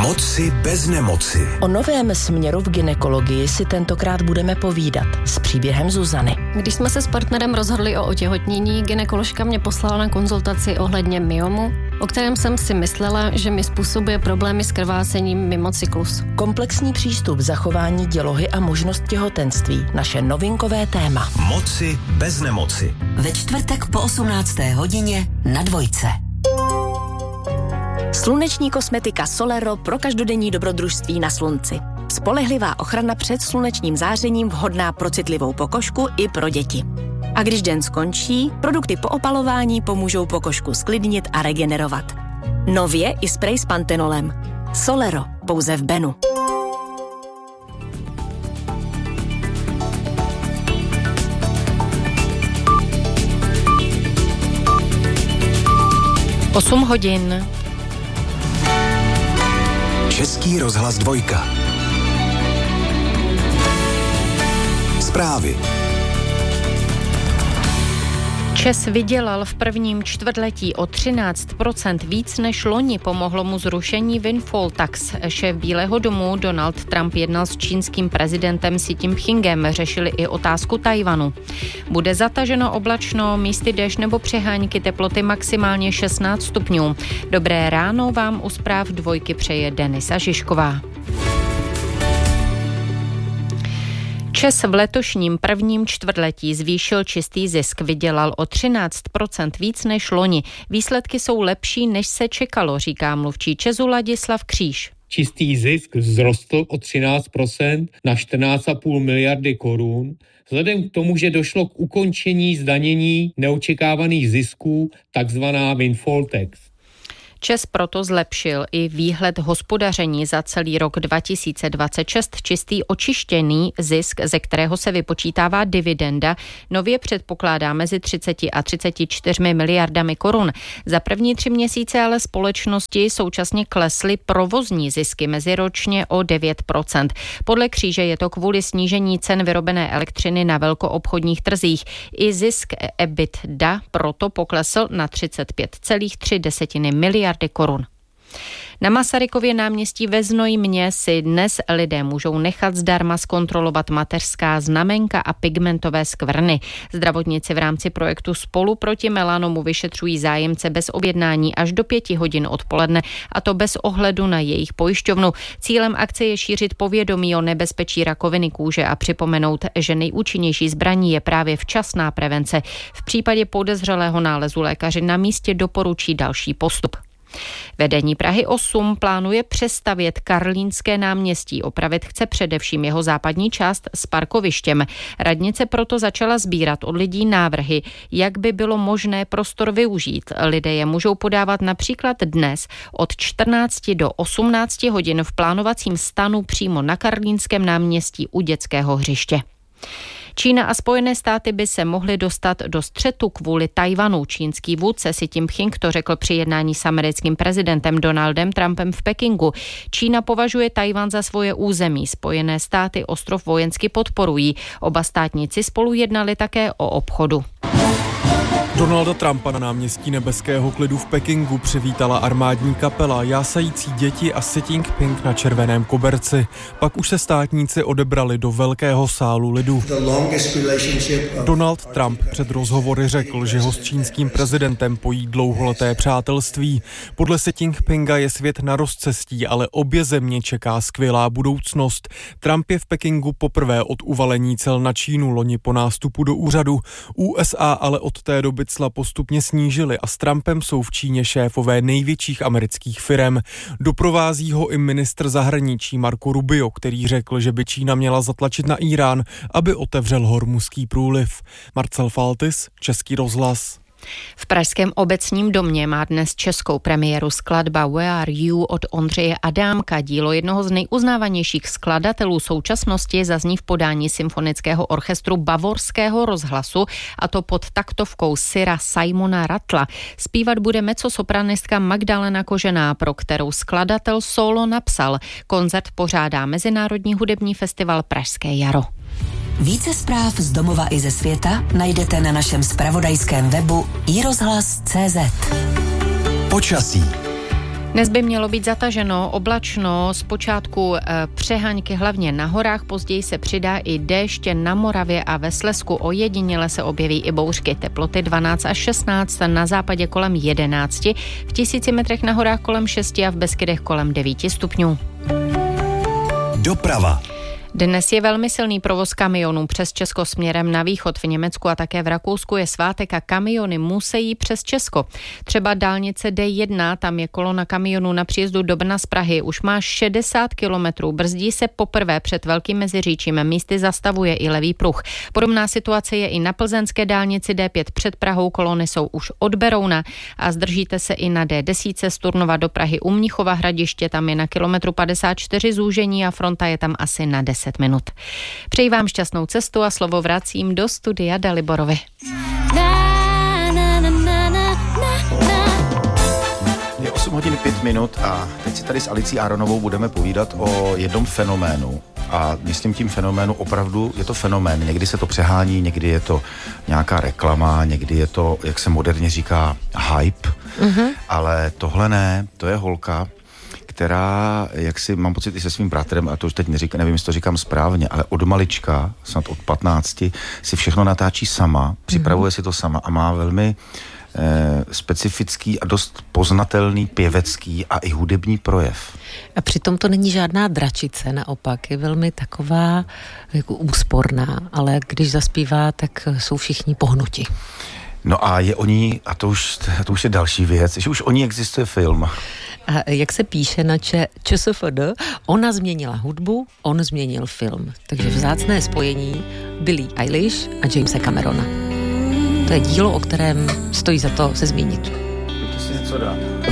Moci bez nemoci. O novém směru v gynekologii si tentokrát budeme povídat s příběhem Zuzany. Když jsme se s partnerem rozhodli o otěhotnění, gynekoložka mě poslala na konzultaci ohledně myomu, o kterém jsem si myslela, že mi způsobuje problémy s krvácením mimo cyklus. Komplexní přístup, zachování dělohy a možnost těhotenství. Naše novinkové téma. Moci bez nemoci. Ve čtvrtek po 18. hodině na Dvojce. Sluneční kosmetika Solero pro každodenní dobrodružství na slunci. Spolehlivá ochrana před slunečním zářením, vhodná pro citlivou pokožku i pro děti. A když den skončí, produkty po opalování pomůžou pokožku sklidnit a regenerovat. Nově i sprej s pantenolem. Solero, pouze v Benu. Osm hodin. Český rozhlas Dvojka. Zprávy. ČEZ vydělal v prvním čtvrtletí o 13% víc než loni, pomohlo mu zrušení windfall tax. Šéf Bílého domu Donald Trump jednal s čínským prezidentem Xi Jinpingem, řešili i otázku Tajvanu. Bude zataženo oblačno, místy déšť nebo přehánky, teploty maximálně 16 stupňů. Dobré ráno vám u zpráv Dvojky přeje Denisa Žižková. ČEZ v letošním prvním čtvrtletí zvýšil čistý zisk, vydělal o 13% víc než loni. Výsledky jsou lepší, než se čekalo, říká mluvčí ČEZu Ladislav Kříž. Čistý zisk vzrostl o 13% na 14,5 miliardy korun. Vzhledem k tomu, že došlo k ukončení zdanění neočekávaných zisků, takzvaná windfall tax. ČEZ proto zlepšil i výhled hospodaření za celý rok 2026. Čistý očištěný zisk, ze kterého se vypočítává dividenda, nově předpokládá mezi 30 a 34 miliardami korun. Za první 3 měsíce ale společnosti současně klesly provozní zisky meziročně o 9%. Podle Kříže je to kvůli snížení cen vyrobené elektřiny na velkoobchodních trzích. I zisk EBITDA proto poklesl na 35,3 miliardy korun. Na Masarykově náměstí ve Znojmě si dnes lidé můžou nechat zdarma zkontrolovat mateřská znamenka a pigmentové skvrny. Zdravotníci v rámci projektu Spolu proti melanomu vyšetřují zájemce bez objednání až do 5 hodin odpoledne, a to bez ohledu na jejich pojišťovnu. Cílem akce je šířit povědomí o nebezpečí rakoviny kůže a připomenout, že nejúčinnější zbraní je právě včasná prevence. V případě podezřelého nálezu lékaři na místě doporučí další postup. Vedení Prahy 8 plánuje přestavět Karlínské náměstí. Opravit chce především jeho západní část s parkovištěm. Radnice proto začala sbírat od lidí návrhy, jak by bylo možné prostor využít. Lidé je můžou podávat například dnes od 14 do 18 hodin v plánovacím stanu přímo na Karlínském náměstí u dětského hřiště. Čína a Spojené státy by se mohly dostat do střetu kvůli Tajvanu. Čínský vůdce Xi Jinping to řekl při jednání s americkým prezidentem Donaldem Trumpem v Pekingu. Čína považuje Tajvan za svoje území. Spojené státy ostrov vojensky podporují. Oba státníci spolu jednali také o obchodu. Donalda Trumpa na náměstí Nebeského klidu v Pekingu přivítala armádní kapela, jásající děti a Xi Jinping na červeném koberci. Pak už se státníci odebrali do velkého sálu lidu. Donald Trump před rozhovory řekl, že ho s čínským prezidentem pojí dlouholeté přátelství. Podle Xi Jinpinga je svět na rozcestí, ale obě země čeká skvělá budoucnost. Trump je v Pekingu poprvé od uvalení cel na Čínu loni po nástupu do úřadu. USA ale od té doby cla postupně snížily a s Trumpem jsou v Číně šéfové největších amerických firem. Doprovází ho i ministr zahraničí Marco Rubio, který řekl, že by Čína měla zatlačit na Irán, aby otevřel Hormuzský průliv. Marcel Faltis, Český rozhlas. V pražském Obecním domě má dnes českou premiéru skladba Where Are You od Ondřeje Adámka. Dílo jednoho z nejuznávanějších skladatelů současnosti zazní v podání symfonického orchestru Bavorského rozhlasu, a to pod taktovkou Sira Simona Rattla. Zpívat bude mezzosopranistka Magdalena Kožená, pro kterou skladatel sólo napsal. Koncert pořádá Mezinárodní hudební festival Pražské jaro. Více zpráv z domova i ze světa najdete na našem zpravodajském webu iRozhlas.cz. Počasí. Dnes by mělo být zataženo, oblačno, zpočátku přeháňky hlavně na horách, později se přidá i déšť na Moravě a ve Slezsku. Ojediněle se objeví i bouřky. Teploty 12 až 16, na západě kolem 11, v 1000 metrech na horách kolem 6 a v Beskydech kolem 9 stupňů. Doprava. Dnes je velmi silný provoz kamionů přes Česko směrem na východ. V Německu a také v Rakousku je svátek a kamiony musí přes Česko. Třeba dálnice D1, tam je kolona kamionů na příjezdu do Brna z Prahy. Už má 60 kilometrů, brzdí se poprvé před Velkým Meziříčím, místy zastavuje i levý pruh. Podobná situace je i na plzeňské dálnici D5 před Prahou, kolony jsou už od Berouna a zdržíte se i na D10 z Turnova do Prahy u Mnichova Hradiště, tam je na kilometru 54 zúžení a fronta je tam asi na 10 minut. Přeji vám šťastnou cestu a slovo vracím do studia Daliborovi. Je 8 hodin 5 minut a teď si tady s Alicí Aronovou budeme povídat o jednom fenoménu. A myslím tím fenoménu, opravdu je to fenomén. Někdy se to přehání, někdy je to nějaká reklama, někdy je to, jak se moderně říká, hype. Ale tohle ne, to je holka, která, jak si mám pocit i se svým bratrem, a to už teď nevím, jestli to říkám správně, ale od malička, snad od 15, si všechno natáčí sama, připravuje si to sama a má velmi specifický a dost poznatelný pěvecký a i hudební projev. A přitom to není žádná dračice, naopak, je velmi taková jako úsporná, ale když zaspívá, tak jsou všichni pohnuti. No a je o ní, a to už je další věc, že už o ní existuje film. A jak se píše na ČSFD, ona změnila hudbu, on změnil film. Takže vzácné spojení Billie Eilish a Jamesa Camerona. To je dílo, o kterém stojí za to se zmínit. Pojďte si něco dát.